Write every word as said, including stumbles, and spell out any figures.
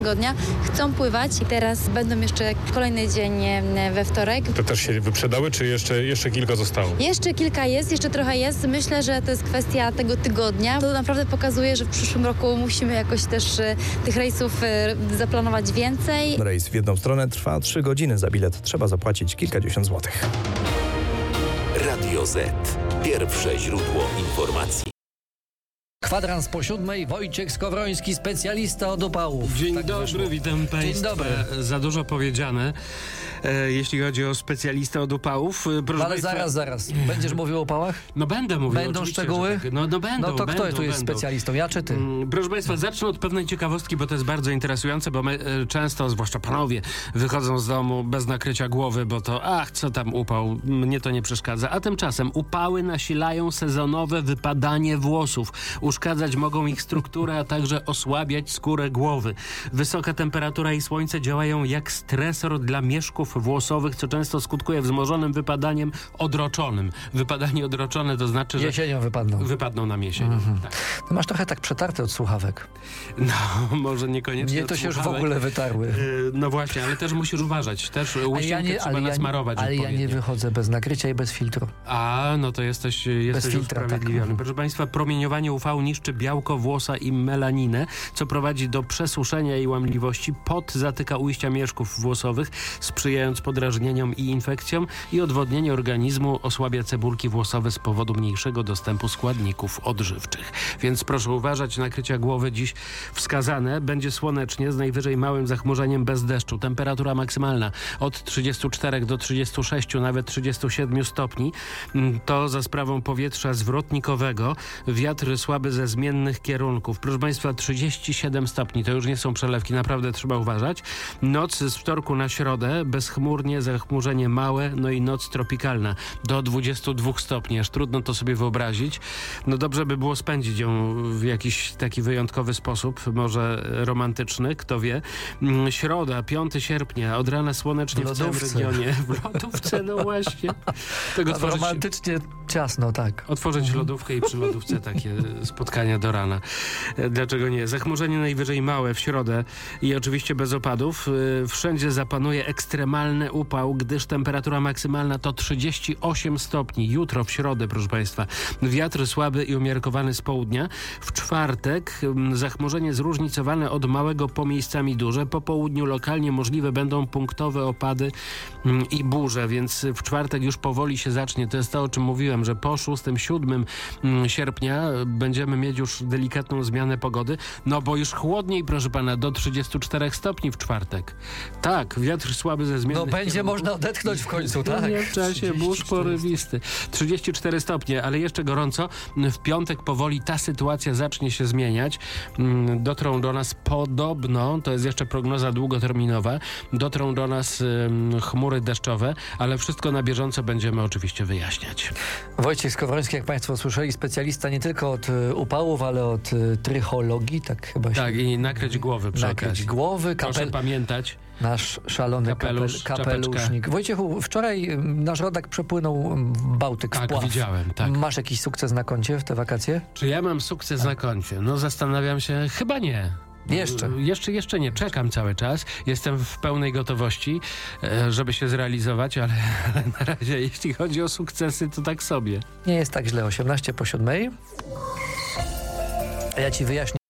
tygodnia chcą pływać i teraz będą jeszcze kolejny dzień we wtorek. To też się wyprzedały, czy jeszcze, jeszcze kilka zostało? Jeszcze kilka jest, jeszcze trochę jest. Myślę, że to jest kwestia tego tygodnia. To naprawdę pokazuje, że w przyszłym roku musimy jakoś też e, tych rejsów e, zaplanować więcej. Rejs w jedną stronę trwa trzy godziny. Za bilet trzeba zapłacić kilkadziesiąt złotych. Radio Z. Pierwsze źródło informacji. Kwadrans po siódmej, Wojciech Skowroński, specjalista od upałów. Dzień Tak dobry, wyszło. witam Państwa. Dzień dobry. Za dużo powiedziane, e, jeśli chodzi o specjalistę od upałów. E, Proszę Ale Państwa, zaraz, zaraz. Będziesz mówił o upałach? No będę mówił. Będą oczywiście, szczegóły? że Tak. No, no będą, No to będą, kto tu jest będą. specjalistą? Ja czy ty? Mm, Proszę Państwa, zacznę od pewnej ciekawostki, bo to jest bardzo interesujące, bo my e, często, zwłaszcza panowie, wychodzą z domu bez nakrycia głowy, bo to ach, co tam upał, mnie to nie przeszkadza. A tymczasem upały nasilają sezonowe wypadanie włosów. Uszkadzać mogą ich strukturę, a także osłabiać skórę głowy. Wysoka temperatura i słońce działają jak stresor dla mieszków włosowych, co często skutkuje wzmożonym wypadaniem odroczonym. Wypadanie odroczone to znaczy, że Jesienią wypadną. wypadną nam jesienią. Tak. Ty masz trochę tak przetarte od słuchawek. No, może niekoniecznie Mnie to się już w odsłuchałeś. ogóle wytarły. Yy, No właśnie, ale też musisz uważać. Też łysienkę trzeba ale, ja, nasmarować ale ja nie odpowiednio. wychodzę bez nakrycia i bez filtru. A, no to jesteś, jesteś filtra, usprawiedliwiony. tak. Proszę Państwa, promieniowanie U V niszczy białko włosa i melaninę, co prowadzi do przesuszenia i łamliwości. Pot zatyka ujścia mieszków włosowych, sprzyjając podrażnieniom i infekcjom, i odwodnienie organizmu osłabia cebulki włosowe z powodu mniejszego dostępu składników odżywczych. Więc proszę uważać, nakrycia głowy dziś wskazane. Będzie słonecznie, z najwyżej małym zachmurzeniem bez deszczu. Temperatura maksymalna od trzydziestu czterech do trzydziestu sześciu, nawet trzydziestu siedmiu stopni. To za sprawą powietrza zwrotnikowego. Wiatr słaby ze zmiennych kierunków. Proszę Państwa, trzydzieści siedem stopni. To już nie są przelewki, naprawdę trzeba uważać. Noc z wtorku na środę, bezchmurnie, zachmurzenie małe, no i noc tropikalna do dwudziestu dwóch stopni. Aż trudno to sobie wyobrazić. No dobrze by było spędzić ją w jakiś taki wyjątkowy sposób, może romantyczny, kto wie. Mm, Środa, piątego sierpnia, od rana słonecznie W w całym lodówce. regionie. W lodówce, no właśnie. Tego A tworzyć, romantycznie ciasno, tak. otworzyć lodówkę i przy lodówce takie spotkania do rana. E, Dlaczego nie? Zachmurzenie najwyżej małe w środę i oczywiście bez opadów. E, Wszędzie zapanuje ekstremalny upał, gdyż temperatura maksymalna to trzydzieści osiem stopni. Jutro w środę, proszę Państwa, wiatr słaby i umiarkowany z południa. W czwartek m, zachmurzenie zróżnicowane od małego po miejscami duże. Po południu lokalnie możliwe będą punktowe opady m, i burze, więc w czwartek już powoli się zacznie. To jest to, o czym mówiłem, że po szóstego siódmego sierpnia będziemy mieć już delikatną zmianę pogody, no bo już chłodniej, proszę pana, do trzydziestu czterech stopni w czwartek. Tak, wiatr słaby ze zmiennych No będzie kierunków. można odetchnąć w końcu, tak? Nie w czasie burz porywisty. trzydzieści cztery stopnie, ale jeszcze gorąco. W piątek powoli ta sytuacja zacznie się zmieniać. Mm, Dotrą do nas podobno, to jest jeszcze prognoza długoterminowa, dotrą do nas ym, chmury deszczowe, ale wszystko na bieżąco będziemy oczywiście wyjaśniać. Wojciech Skowroński, jak Państwo słyszeli, specjalista nie tylko od y, upałów, ale od y, trychologii, tak chyba się... Tak, i nakryć głowy przy Nakryć okazji. głowy, Proszę kapel, pamiętać. nasz szalony Kapelusz, kapel, kapelusznik. Wojciechu, wczoraj y, nasz rodak przepłynął y, Bałtyk Tak, w pław. widziałem, tak. Masz jakiś sukces na koncie w te wakacje? Czy ja mam sukces na koncie? No zastanawiam się, chyba nie. Jeszcze. Jeszcze, jeszcze nie. Czekam cały czas. Jestem w pełnej gotowości, e, żeby się zrealizować, ale na razie, jeśli chodzi o sukcesy, to tak sobie. Nie jest tak źle. osiemnaście po siódmej. A ja ci wyjaśnię.